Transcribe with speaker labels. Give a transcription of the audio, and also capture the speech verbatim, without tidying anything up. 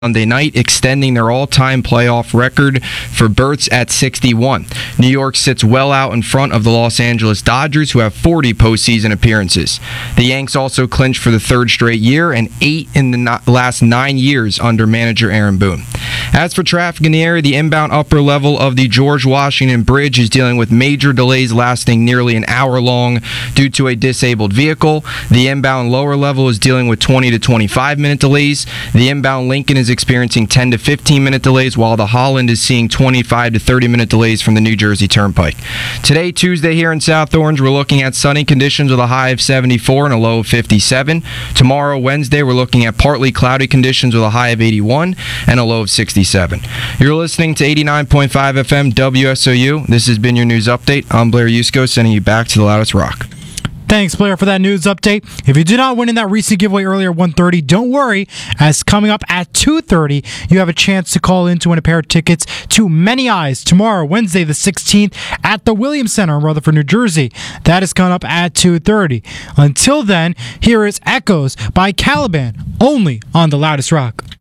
Speaker 1: Monday night, extending their all-time playoff record for berths at sixty-one. New York sits well out in front of the Los Angeles Dodgers, who have forty postseason appearances. The Yanks also clinched for the third straight year and eight in the no- last nine years under manager Aaron Boone. As for traffic in the area, the inbound upper level of the George Washington Bridge is dealing with major delays lasting nearly an hour long due to a disabled vehicle. The inbound lower level is dealing with twenty to twenty-five minute delays. The inbound Lincoln is experiencing ten to fifteen minute delays, while the Holland is seeing twenty-five to thirty minute delays from the New Jersey Turnpike. Today, Tuesday, here in South Orange, we're looking at sunny conditions with a high of seventy-four and a low of fifty-seven. Tomorrow, Wednesday, we're looking at partly cloudy conditions with a high of eighty-one and a low of sixty-seven. You're listening to eighty-nine point five F M W S O U. This has been your news update. I'm Blair Yusko, sending you back to the loudest rock.
Speaker 2: Thanks, Blair, for that news update. If you did not win in that recent giveaway earlier at one thirty, don't worry, as coming up at two thirty, you have a chance to call in to win a pair of tickets to Many Eyes tomorrow, Wednesday the sixteenth, at the Williams Center in Rutherford, New Jersey. That is coming up at two thirty. Until then, here is Echoes by Caliban, only on the loudest rock.